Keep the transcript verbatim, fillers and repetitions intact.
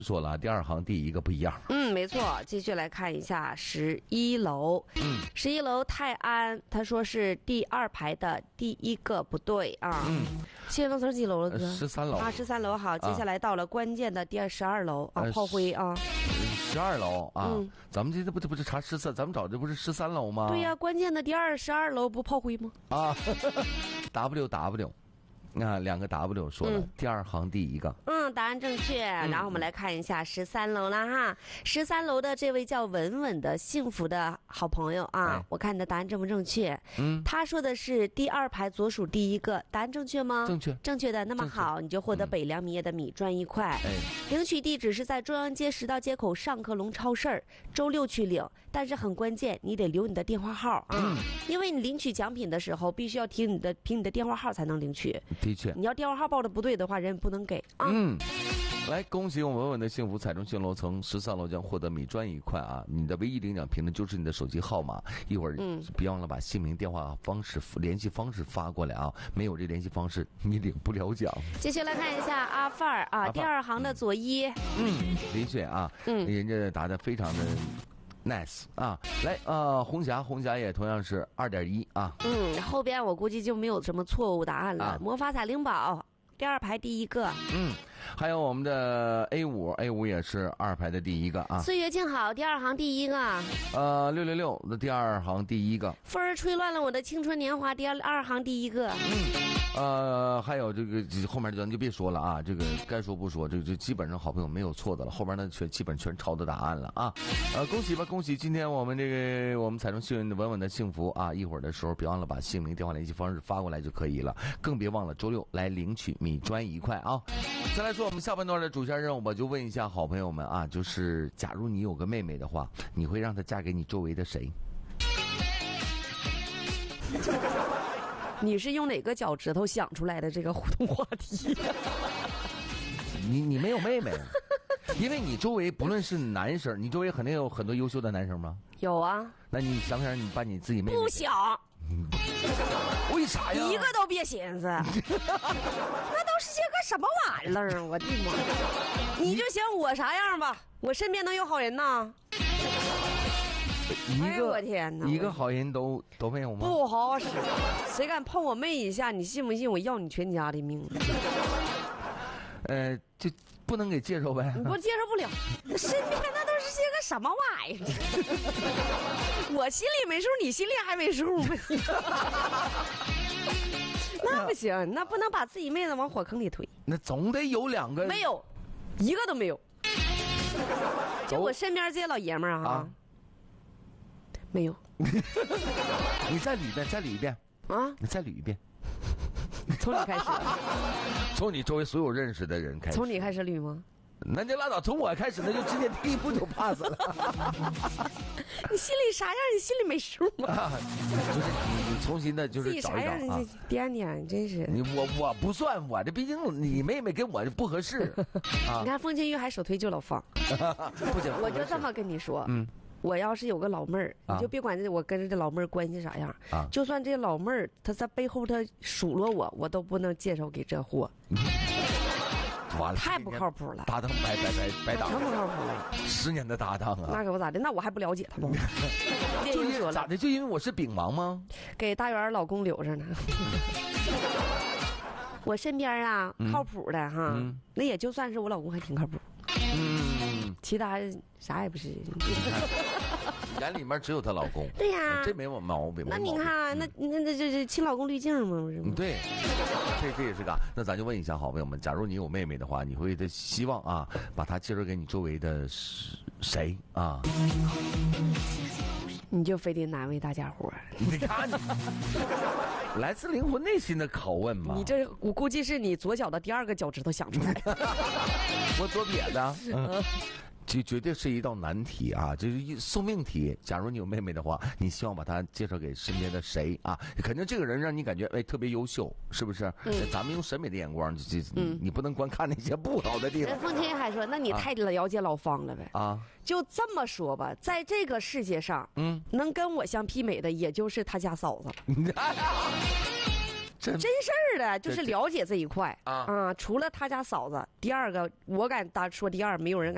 说了，第二行第一个不一样。 嗯，没错。继续来看一下十一楼。嗯，十一楼泰安，他说是第二排的第一个不对啊。嗯，谢楼层几楼了哥？ 十三楼啊，十三楼好。接下来到了关键的第二十二楼啊，炮灰啊。 十二楼啊，嗯、咱们这这不这不是查十三，咱们找的不是十三楼吗？ 对呀、啊，关键的第二十二楼不炮灰吗？ 啊，W W。那、啊、两个 W 说了、嗯，第二行第一个， 嗯，答案正确。然后我们来看一下十三楼了哈，十三楼的这位叫稳稳的幸福的好朋友啊，哎、我看你的答案正不正确？嗯，他说的是第二排左数第一个，答案正确吗？ 正确， 正确的。那么好，你就获得北凉米业的米赚一块。哎、嗯，领取地址是在中央街十道街口上客隆超市，周六去领，但是很关键，你得留你的电话号啊，嗯、因为你领取奖品的时候必须要听你的凭你的电话号才能领取。 的确， 你要电话号报的不对的话，人不能给啊。嗯， 来恭喜我们稳稳的幸福彩中新楼层十三楼将获得米砖一块啊！你的唯一领奖凭呢就是你的手机号码，一会儿别忘了把姓名、电话方式、联系方式发过来啊！没有这联系方式，你领不了奖。 继续来看一下阿范儿啊，第二行的左一， 嗯，的确啊，嗯，人家答的非常的。nice 啊，来呃，红霞，红霞也同样是二点一啊。 嗯，后边我估计就没有什么错误答案了。啊、魔法彩灵宝第二排第一个。嗯， 还有我们的 A 五 ，A 五也是二排的第一个啊。 岁月静好第二行第一个。 呃，六六六的第二行第一个。 风儿吹乱了我的青春年华第二二行第一个。 嗯。呃，还有这个后面咱就别说了啊，这个该说不说，这这基本上好朋友没有错的了，后边呢全基本全抄的答案了啊。呃，恭喜吧，恭喜！今天我们这个我们彩中幸运的稳稳的幸福啊，一会儿的时候别忘了把姓名、电话联系方式发过来就可以了，更别忘了周六来领取米砖一块啊。再来说我们下半段的主线任务，我就问一下好朋友们啊，就是假如你有个妹妹的话，你会让她嫁给你周围的谁？ 你是用哪个脚趾头想出来的这个互动话题？ 你你没有妹妹，因为你周围不论是男生，你周围肯定有很多优秀的男生吗？ 有啊。 那你想不想你把你自己妹妹？ 不想。 为啥呀？ 一个都别寻思。那都是些个什么玩意儿？我的妈！你就想我啥样吧，我身边能有好人呐。 一个、哎、 我天哪， 一个好人都都没有吗？ 不好使，谁敢碰我妹一下，你信不信我要你全家的命？ 呃，就不能给介绍呗？ 我介绍不了，身边那都是些个什么玩意儿？我心里没数，你心里还没数吗？那不行，那不能把自己妹子往火坑里推。 那总得有两个。 没有，一个都没有。就我身边这些老爷们儿啊。啊没有， 你再捋一遍，再捋一遍啊！ 你再捋一遍， 从你开始， 从你周围所有认识的人开始， 从你开始捋吗？ 那就拉倒，从我开始，那就直接第一步就 pass 了。 你心里啥样？你心里没数吗？ 啊、就是你，你重新的，就是找一找啊。 掂掂，真是你我我不算，我这毕竟你妹妹跟我不合适。 啊、你看风清玉还首推救老方， 不行， 我就这么跟你说，嗯。我要是有个老妹儿，你就别管这我跟这老妹儿关系啥样，啊、就算这老妹儿她在背后她数落我，我都不能介绍给这货。 完了， 太不靠谱了， 搭档白白白白搭， 真不靠谱了。 十年的搭档啊， 那可不咋的，那我还不了解他吗？ 就因为咋的？就因为我是饼王吗？ 给大元老公留着呢。我身边啊，嗯、靠谱的哈、嗯，那也就算是我老公还挺靠谱。嗯，其他啥也不是。 眼里面只有她老公。 对呀、啊， 这没有毛病。 那你看，那那那这这亲老公滤镜吗？不是吗？ 对，这这也是个。那咱就问一下好朋友们，假如你有妹妹的话，你会的希望啊，把她介绍给你周围的谁啊？ 你就非得难为大家伙。 你看你，来自灵魂内心的拷问嘛。 你这我估计是你左脚的第二个脚趾头想出来的。 我左撇的。嗯，这绝对是一道难题啊，这是一送命题。假如你有妹妹的话，你希望把她介绍给身边的谁啊？肯定这个人让你感觉哎特别优秀，是不是？嗯、咱们用审美的眼光，这嗯、你不能光看那些不好的地方。 凤琴还说，那你太了解老方了呗？啊，就这么说吧，在这个世界上，嗯，能跟我相媲美的，也就是他家嫂子了。真真事儿的，就是了解这一块啊啊！除了他家嫂子，第二个我敢大说第二，没有人敢。